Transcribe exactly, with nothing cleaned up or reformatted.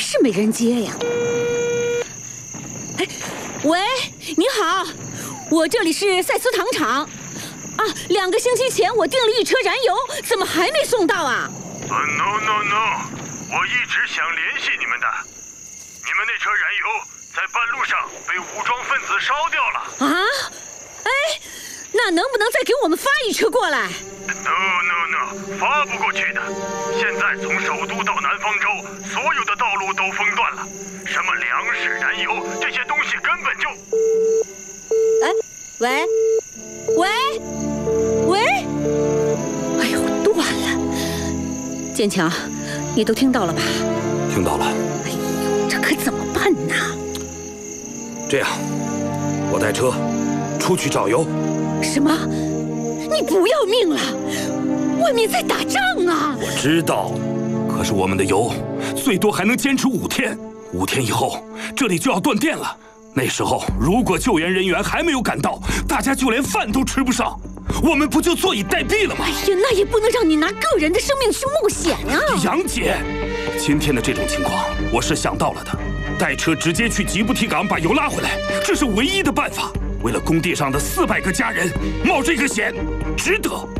是没人接呀。哎，喂，你好，我这里是赛斯糖厂。啊，两个星期前我订了一车燃油，怎么还没送到啊？ 呃、uh, ，no no no， 我一直想联系你们的。你们那车燃油在半路上被武装分子烧掉了。啊？ 哎，那能不能再给我们发一车过来 ？No no no， 发不过去的。现在从首都到南方州，所有的道路都封断了，什么粮食、燃油这些东西根本就…… 哎，喂，喂，喂，哎呦，断了！坚强，你都听到了吧？ 听到了。 哎呦，这可怎么办呢？ 这样，我带车出去找油。 什么？你不要命了？外面在打仗啊！ 我知道，可是我们的油最多还能坚持五天，五天以后这里就要断电了。那时候如果救援人员还没有赶到，大家就连饭都吃不上，我们不就坐以待毙了吗？ 哎呀，那也不能让你拿个人的生命去冒险啊！ 杨姐，今天的这种情况我是想到了的，带车直接去吉布提港把油拉回来，这是唯一的办法。为了工地上的四百个家人，冒这个险，值得。